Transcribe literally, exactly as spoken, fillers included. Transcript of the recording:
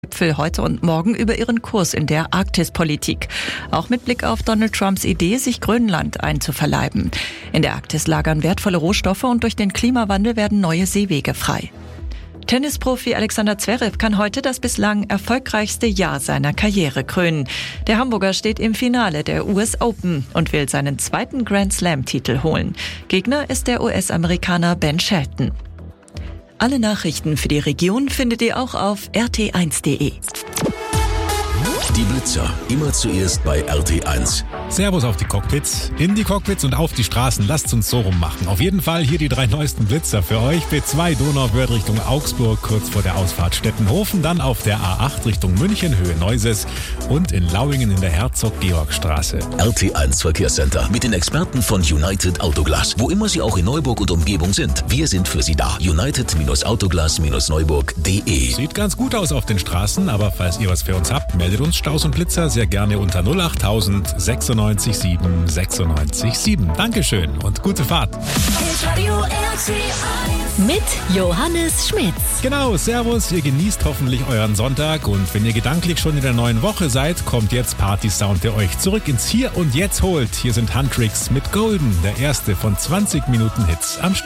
Gipfel heute und morgen über ihren Kurs in der Arktispolitik. Auch mit Blick auf Donald Trumps Idee, sich Grönland einzuverleiben. In der Arktis lagern wertvolle Rohstoffe und durch den Klimawandel werden neue Seewege frei. Tennisprofi Alexander Zverev kann heute das bislang erfolgreichste Jahr seiner Karriere krönen. Der Hamburger steht im Finale der U S Open und will seinen zweiten Grand-Slam-Titel holen. Gegner ist der U S-Amerikaner Ben Shelton. Alle Nachrichten für die Region findet ihr auch auf r t eins punkt d e. Die Blitzer, immer zuerst bei R T eins. Servus auf die Cockpits, in die Cockpits und auf die Straßen. Lasst uns so rummachen. Auf jeden Fall hier die drei neuesten Blitzer für euch. B zwei Donauwörth Richtung Augsburg, kurz vor der Ausfahrt Stettenhofen. Dann auf der A acht Richtung München, Höhe Neuses. Und in Lauingen in der Herzog-Georg-Straße. R T eins Verkehrscenter mit den Experten von United Autoglas. Wo immer Sie auch in Neuburg und Umgebung sind, wir sind für Sie da. United Autoglas Neuburg punkt d e. Sieht ganz gut aus auf den Straßen, aber falls ihr was für uns habt, meldet uns Staus und Blitzer sehr gerne unter null acht null null sechsundneunzig sieben sechsundneunzig sieben. Dankeschön und gute Fahrt. Mit Johannes Schmitz. Genau, servus, ihr genießt hoffentlich euren Sonntag und wenn ihr gedanklich schon in der neuen Woche seid, kommt jetzt Party-Sound, der euch zurück ins Hier und Jetzt holt. Hier sind Huntrix mit Golden, der erste von zwanzig Minuten Hits am Stück.